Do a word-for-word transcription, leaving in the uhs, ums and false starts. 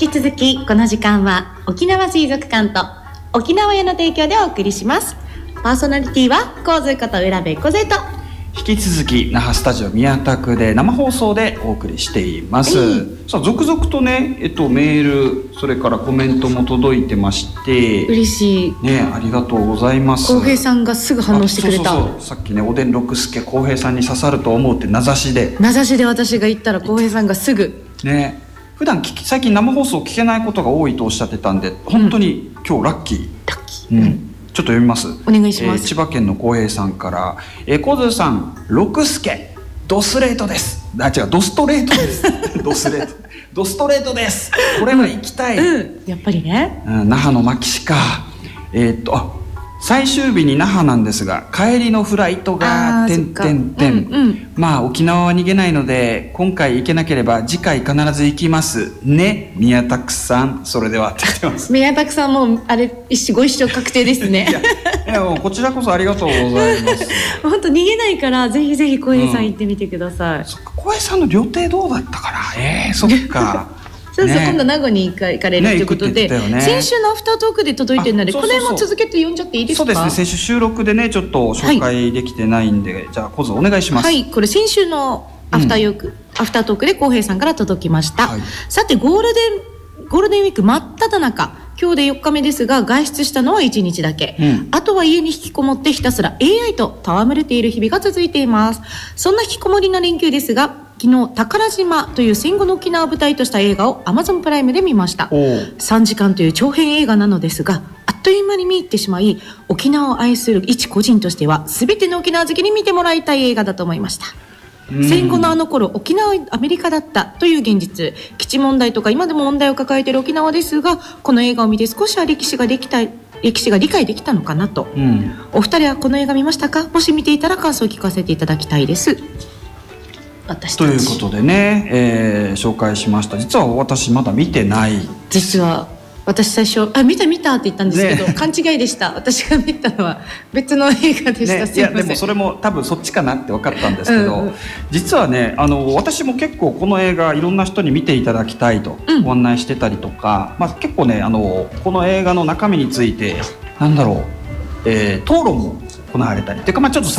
引き続きこの時間は沖縄水族館と沖縄屋の提供でお送りします。パーソナリティはコウズこと浦部小勢と、 引き続き那覇スタジオ宮田区で生放送でお送りしています、うん、さあ続々とね、えっと、メールそれからコメントも届いてまして、 嬉しいね、ありがとうございます。 浩平さんがすぐ反応してくれた。 そうそうそう、さっきね、おでん六助浩平さんに刺さると思うって名指しで名指しで私が言ったら浩平さんがすぐね、普段聞き最近生放送聞けないことが多いとおっしゃってたんで、本当に今日ラッキー、 ラッキー、 うん、ちょっと読みます。 お願いします、 えー、千葉県の浩平さんからえー、小津さん六助ドスレートです。あ、違う、ドストレートですドスレートドストレートです。これは行きたい、 うんうん、やっぱりね、 うん、那覇の牧師か。えー、っとあ最終日に那覇なんですが、帰りのフライトがてんてんてん、まあ沖縄は逃げないので今回行けなければ次回必ず行きますね、宮田さん。それではって言ってます。 宮田さんもあれ一ご一緒確定ですね。 いやいや、もうこちらこそありがとうございます本当逃げないからぜひぜひ小平さん行ってみてください、うん、 そっか、小平さんの旅程どうだったかな。えー、そっかそうそう、 ね、 今度名護に行かれるということで、ね、先週のアフタートークで届いてるので、これも続けて読んじゃっていいですか。 そうですね、先週収録でねちょっと紹介できてないんで、はい、じゃあ小津お願いします。 はい、これ先週のアフターヨーク、うん、アフタートークで浩平さんから届きました、はい、さてゴールデンゴールデンウィーク真っ只中、今日でよっかめですが外出したのはいちにちだけ、うん、あとは家に引きこもってひたすら エーアイ と戯れている日々が続いています。そんな引きこもりな連休ですが、昨日宝島という戦後の沖縄を舞台とした映画を Amazon プライムで見ました。さんじかんという長編映画なのですが、あっという間に見入ってしまい、沖縄を愛する一個人としては全ての沖縄好きに見てもらいたい映画だと思いました。戦後のあの頃、沖縄はアメリカだったという現実、基地問題とか今でも問題を抱えている沖縄ですが、この映画を見て少しは歴史ができた歴史が理解できたのかなと、うん、お二人はこの映画見ましたか。もし見ていたら感想を聞かせていただきたいです。私たちということでね、えー、紹介しました。実は私まだ見てない。 実は私最初あ見た見たって言ったんですけど、ね、勘違いでした。私が見たのは別の映画でした、ね、 いやでもそれも多分そっちかなって分かったんですけど、うんうん、実はね、あの私も結構この映画いろんな人に見ていただきたいとご案内してたりとか、うん、まあ、結構ね、あのこの映画の中身についてなんだろう、えー、討論も行われたりっていうか、まあ、ちょっと